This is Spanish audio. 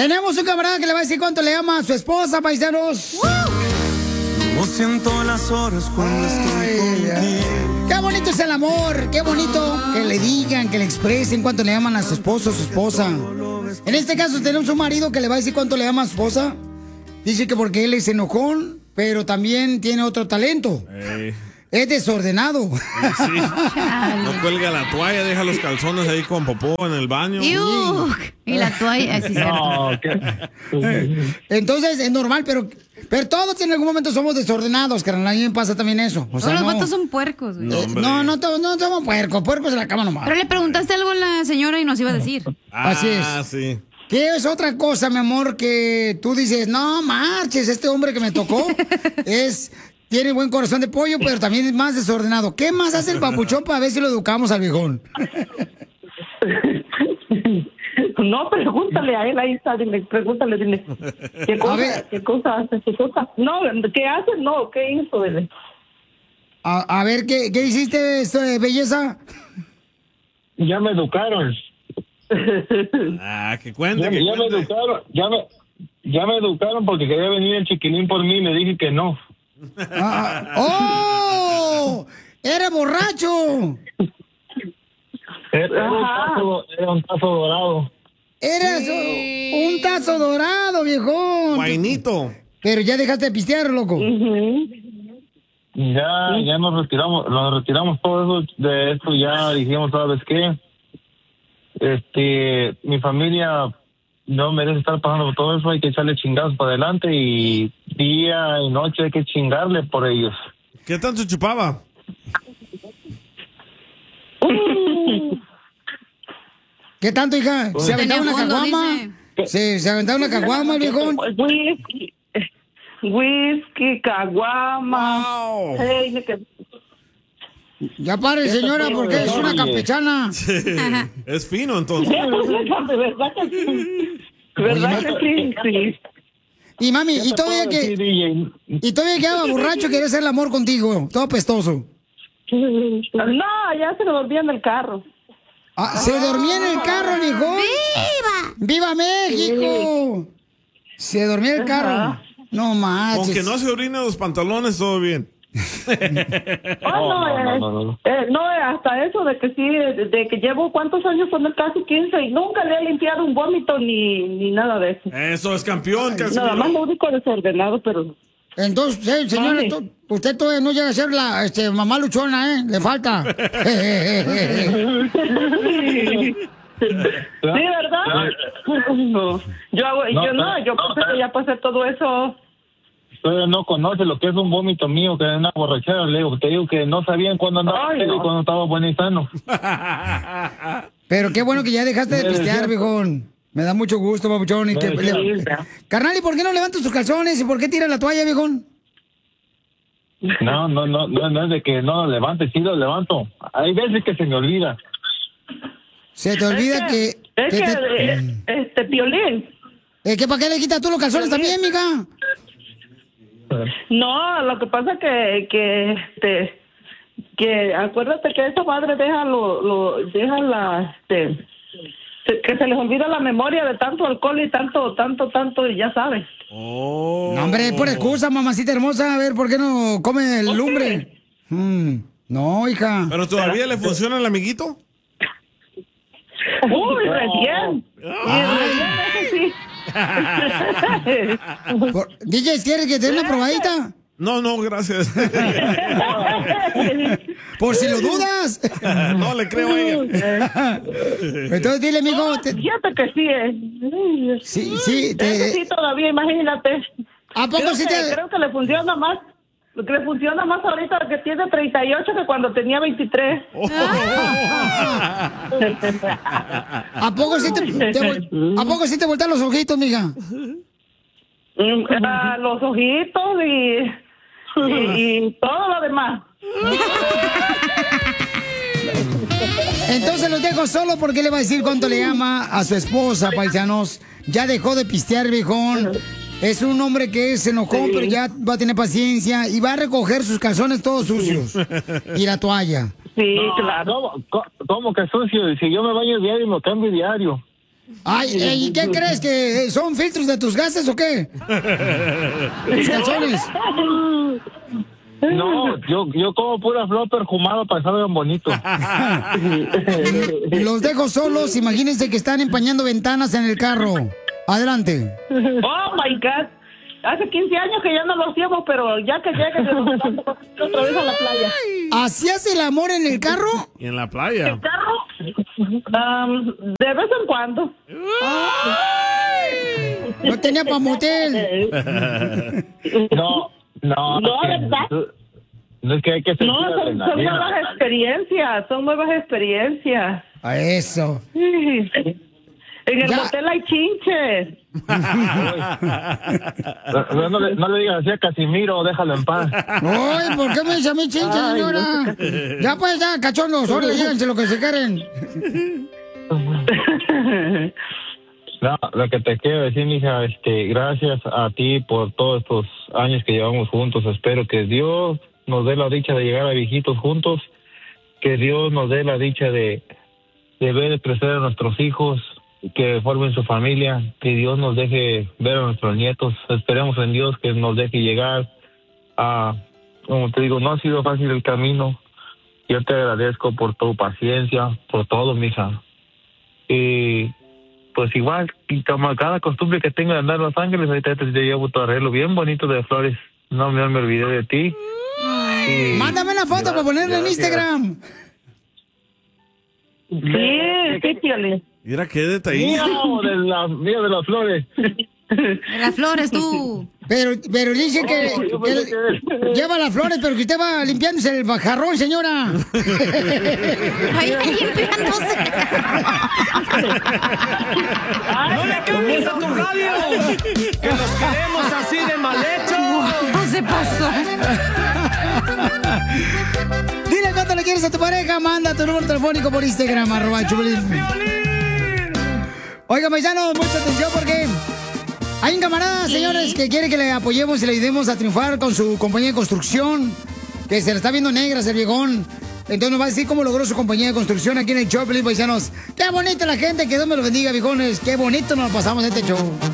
Tenemos un camarada que le va a decir cuánto le ama a su esposa, paisanos. No siento las horas cuando estoy contigo. Qué bonito es el amor, qué bonito que le digan, que le expresen cuánto le aman a su esposo o su esposa. En este caso tenemos un marido que le va a decir cuánto le ama a su esposa. Dice que porque él es enojón, pero también tiene otro talento. Es desordenado. Sí. No cuelga la toalla, deja los calzones ahí con popó en el baño. Y la toalla, así No, Entonces es normal, pero todos en algún momento somos desordenados, carnal. A mí me pasa también eso. O sea, los no, vatos son puercos, güey. no somos puercos. Puercos en la cama nomás. Pero le preguntaste algo a la señora y nos iba a decir. Así es. Sí. ¿Qué es otra cosa, mi amor, que tú dices, no marches, este hombre que me tocó tiene buen corazón de pollo, pero también es más desordenado? ¿Qué más hace el papuchón para ver si lo educamos al viejón? No, pregúntale a él, ahí está, pregúntale, dile. ¿Qué cosa, qué cosa hace? ¿Qué cosa? No, ¿qué hace? No, ¿qué hizo? Dile. A ver, ¿qué hiciste, belleza? Ya me educaron. Que cuente, ya me educaron, ya me educaron porque quería venir el chiquilín por mí y le dije que no. ¡Oh! ¡Era borracho! Era un tazo dorado. Eras un tazo dorado, viejón. Guainito. Pero ya dejaste de pistear, loco. Ya nos retiramos todo eso de esto, ya dijimos, ¿sabes qué? Mi familia no merece estar pasando por todo eso, hay que echarle chingados para adelante y día y noche hay que chingarle por ellos. ¿Qué tanto chupaba? ¿Qué tanto, hija? ¿Se aventaba una caguama? ¿Se aventaba una caguama, viejón? Whisky, caguama. Wow. Hey, Ya pare, señora, porque es una campechana. Sí. Es fino, entonces. ¿Verdad que sí? ¿Verdad que sí? Y mami, y todavía quedaba borracho, quería hacer el amor contigo, todo pestoso. No, ya se lo dormía en el carro. ¿Se dormía en el carro, viejón? ¡Viva! ¡Viva México! Se dormía en el carro. No manches. Aunque no se orina los pantalones, todo bien. No, hasta eso de que sí, de que llevo cuántos años con él, casi 15, y nunca le he limpiado un vómito ni nada de eso. Eso es campeón, nada más lo único desordenado, pero... Entonces, señora, usted todavía no llega a ser la mamá luchona, ¿eh? Le falta. Sí, ¿verdad? No. Yo pensé que ya pasé todo eso. Todavía no conoce lo que es un vómito mío, que es una borrachera, le digo, te digo que no sabían cuándo andaba y cuándo estaba bueno y sano. Pero qué bueno que ya dejaste de pistear, viejón. Me da mucho gusto, papuchón. Carnal, ¿y por qué no levantas tus calzones? ¿Y por qué tiras la toalla, viejón? No es de que no lo levante, sí lo levanto. Hay veces que se me olvida. Se te olvida Piolín. ¿Que para qué le quitas tú los calzones también, mija? No, lo que pasa que acuérdate que esa madre que se les olvida la memoria de tanto alcohol y tanto, y ya sabes. Oh. No, hombre, por excusa, mamacita hermosa. A ver, ¿por qué no come el lumbre? No, hija. ¿Pero todavía le funciona el amiguito? Uy, recién. DJ, ¿quieres que te dé una probadita? No, gracias. Por si lo dudas. No le creo a ella. Entonces dile, mijo. Fíjate que sí, Sí. Sí, todavía, imagínate. ¿A poco sí te...? Creo que le funciona más. Lo que le funciona más ahorita que tiene 38 que cuando tenía 23. ¿A poco sí te voltean los ojitos, mija? Los ojitos y todo lo demás. Entonces los dejo solo porque le va a decir cuánto le ama a su esposa, paisanos. Ya dejó de pistear, viejón. Es un hombre que se enojó, pero ya va a tener paciencia y va a recoger sus calzones todos sucios. Y la toalla. Sí, claro. ¿Cómo que sucio? Si yo me baño diario y me cambio diario. Ay, ¿y qué crees? ¿Que son filtros de tus gases o qué? ¿Tus calzones? No, yo como pura flor perfumada para que salgan bonitos. Los dejo solos, imagínense que están empañando ventanas en el carro. Adelante. Oh, my God. Hace 15 años que ya no lo hacíamos, pero ya que llegue se nos vamos otra vez a la playa. ¿Hacías el amor en el carro? ¿Y en la playa? ¿El carro? De vez en cuando. No tenía pa' motel. No, ¿verdad? no es que hay que sentir No, son adrenalina. nuevas experiencias. A eso. En el Ya. motel hay chinches. No le digas así a Casimiro, déjalo en paz. Ay, ¿por qué me dice a mí chinche, señora? Ya pues, ya, cachondos, ahora díganse lo que se quieren. No, lo que te quiero decir, mija, gracias a ti por todos estos años que llevamos juntos. Espero que Dios nos dé la dicha de llegar a viejitos juntos, que Dios nos dé la dicha de ver crecer a nuestros hijos, que formen su familia, que Dios nos deje ver a nuestros nietos. Esperemos en Dios que nos deje llegar a, como te digo, no ha sido fácil el camino. Yo te agradezco por tu paciencia, por todo, mija. Y pues igual, y como cada costumbre que tengo de andar en Los Ángeles, ahorita te llevo tu arreglo bien bonito de flores. No me olvidé de ti. Y Mándame una foto para ponerla en Instagram. Sí, Piolín. Mira qué detallista. Mía de las flores. Las flores, tú. Pero dice que lleva las flores, pero que usted va limpiándose el jarrón, señora. Ahí limpiándose. ¡No le cambies a tu radio! ¡Que los queremos así de mal hecho! No se pasó. Dile cuánto le quieres a tu pareja, manda tu número telefónico por Instagram, @Chupilín. Oiga, paisanos, mucha atención porque hay un camarada, señores, que quiere que le apoyemos y le ayudemos a triunfar con su compañía de construcción, que se le está viendo negra ese viejón. Entonces nos va a decir cómo logró su compañía de construcción aquí en el show, paisanos. Qué bonita la gente, que Dios me lo bendiga, viejones. Qué bonito nos pasamos este show.